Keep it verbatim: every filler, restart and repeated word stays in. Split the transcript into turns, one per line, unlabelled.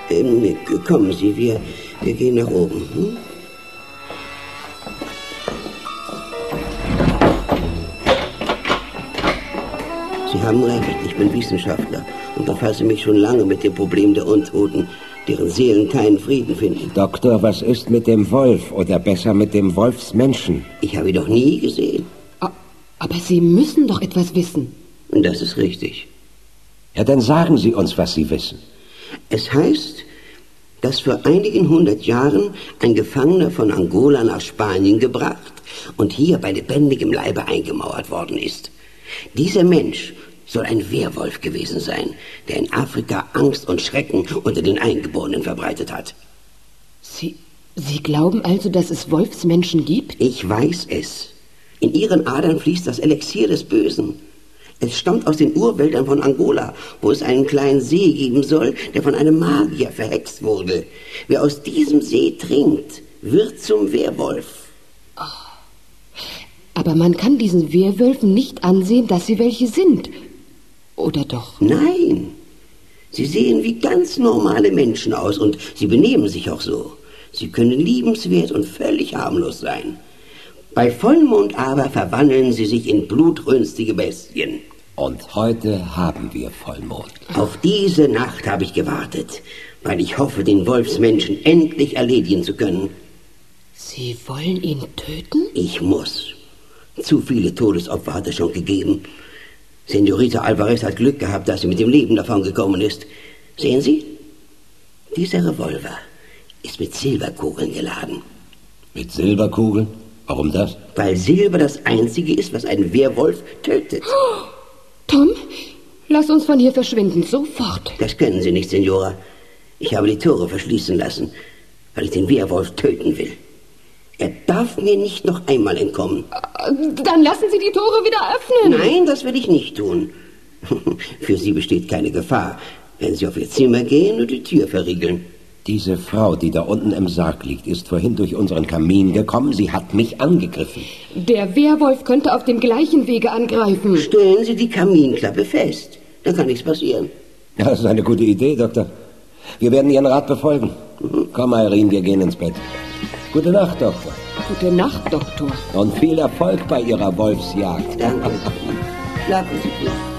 Ähm, kommen Sie, wir, wir gehen nach oben. Hm? Sie haben recht, ich bin Wissenschaftler und befasse mich schon lange mit dem Problem der Untoten, deren Seelen keinen Frieden finden.
Doktor, was ist mit dem Wolf oder besser mit dem Wolfsmenschen?
Ich habe ihn doch nie gesehen.
Aber Sie müssen doch etwas wissen.
Und das ist richtig.
Ja, dann sagen Sie uns, was Sie wissen.
Es heißt, dass vor einigen hundert Jahren ein Gefangener von Angola nach Spanien gebracht und hier bei lebendigem Leibe eingemauert worden ist. Dieser Mensch soll ein Werwolf gewesen sein, der in Afrika Angst und Schrecken unter den Eingeborenen verbreitet hat.
Sie, Sie glauben also, dass es Wolfsmenschen gibt?
Ich weiß es. In ihren Adern fließt das Elixier des Bösen. Es stammt aus den Urwäldern von Angola, wo es einen kleinen See geben soll, der von einem Magier verhext wurde. Wer aus diesem See trinkt, wird zum Werwolf.
Oh. Aber man kann diesen Werwölfen nicht ansehen, dass sie welche sind. Oder doch?
Nein. Sie sehen wie ganz normale Menschen aus und sie benehmen sich auch so. Sie können liebenswert und völlig harmlos sein. Bei Vollmond aber verwandeln sie sich in blutrünstige Bestien.
Und heute haben wir Vollmond.
Auf diese Nacht habe ich gewartet, weil ich hoffe, den Wolfsmenschen endlich erledigen zu können.
Sie wollen ihn töten?
Ich muss. Zu viele Todesopfer hat es schon gegeben. Senorita Alvarez hat Glück gehabt, dass sie mit dem Leben davon gekommen ist. Sehen Sie? Dieser Revolver ist mit Silberkugeln geladen.
Mit Silberkugeln? Warum das?
Weil Silber das Einzige ist, was einen Werwolf tötet.
Oh, Tom, lass uns von hier verschwinden, sofort.
Das können Sie nicht, Senora. Ich habe die Tore verschließen lassen, weil ich den Werwolf töten will. Er darf mir nicht noch einmal entkommen.
Dann lassen Sie die Tore wieder öffnen.
Nein, das will ich nicht tun. Für Sie besteht keine Gefahr, wenn Sie auf Ihr Zimmer gehen und die Tür verriegeln.
Diese Frau, die da unten im Sarg liegt, ist vorhin durch unseren Kamin gekommen. Sie hat mich angegriffen.
Der Werwolf könnte auf dem gleichen Wege angreifen.
Stellen Sie die Kaminklappe fest. Dann kann nichts passieren.
Ja, das ist eine gute Idee, Doktor. Wir werden Ihren Rat befolgen. Mhm. Komm, Irene, wir gehen ins Bett. Gute Nacht, Doktor.
Gute Nacht, Doktor.
Und viel Erfolg bei Ihrer Wolfsjagd.
Danke. Schlafen Sie gut.